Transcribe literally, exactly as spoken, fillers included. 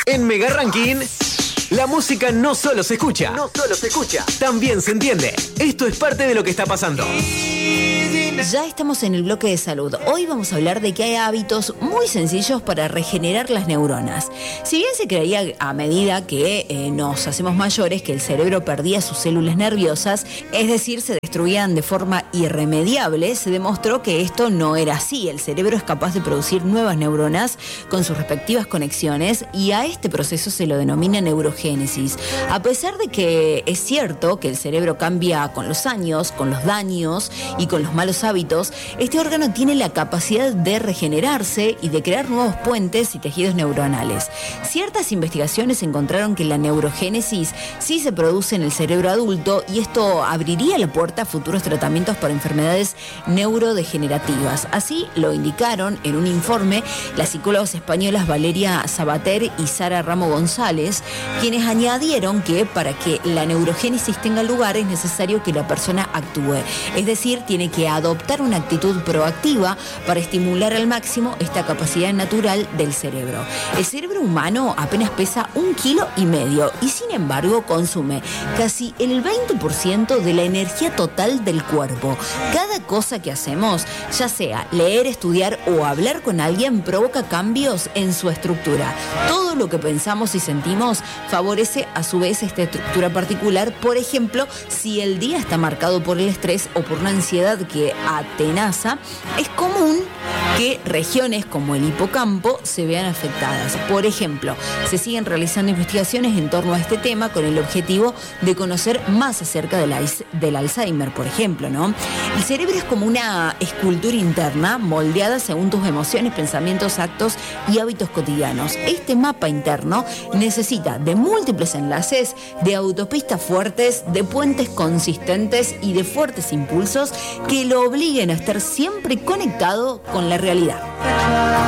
En Mega Ranking, la música no solo se escucha, no solo se escucha, también se entiende. Esto es parte de lo que está pasando. Ya estamos en el bloque de salud. Hoy vamos a hablar de que hay hábitos muy sencillos para regenerar las neuronas. Si bien se creía a medida que eh, nos hacemos mayores que el cerebro perdía sus células nerviosas, es decir, se destruían de forma irremediable, se demostró que esto no era así. El cerebro es capaz de producir nuevas neuronas con sus respectivas conexiones y a este proceso se lo denomina neurogénesis. A pesar de que es cierto que el cerebro cambia con los años, con los daños y con los malos hábitos, este órgano tiene la capacidad de regenerarse y de crear nuevos puentes y tejidos neuronales. Ciertas investigaciones encontraron que la neurogénesis sí se produce en el cerebro adulto y esto abriría la puerta a futuros tratamientos para enfermedades neurodegenerativas. Así lo indicaron en un informe las psicólogas españolas Valeria Sabater y Sara Ramo González, quienes añadieron que para que la neurogénesis tenga lugar es necesario que la persona actúe, es decir, tiene que adoptar una actitud proactiva para estimular al máximo esta capacidad natural del cerebro. El cerebro humano apenas pesa un kilo y medio y sin embargo consume casi el veinte por ciento de la energía total del cuerpo. Cada cosa que hacemos, ya sea leer, estudiar o hablar con alguien, provoca cambios en su estructura. Todo lo que pensamos y sentimos favorece a su vez esta estructura particular. Por ejemplo, si el día está marcado por el estrés o por una ansiedad que atenaza, es común que regiones como el hipocampo se vean afectadas. Por ejemplo, se siguen realizando investigaciones en torno a este tema con el objetivo de conocer más acerca del, del Alzheimer, por ejemplo, ¿no? El cerebro es como una escultura interna moldeada según tus emociones, pensamientos, actos y hábitos cotidianos. Este mapa interno necesita de múltiples enlaces, de autopistas fuertes, de puentes consistentes y de fuertes impulsos que lo obliguen a estar siempre conectado con la realidad.